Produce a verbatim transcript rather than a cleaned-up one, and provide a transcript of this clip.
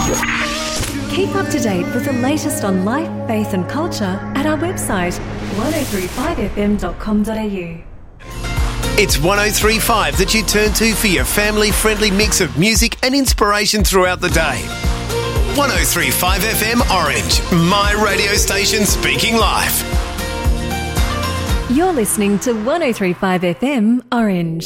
Keep up to date with the latest on life, faith and culture at our website one oh three five f m dot com dot a u. It's one oh three point five that you turn to for your family-friendly mix of music and inspiration throughout the day. one oh three point five F M Orange, my radio station speaking life. You're listening to one oh three point five F M Orange.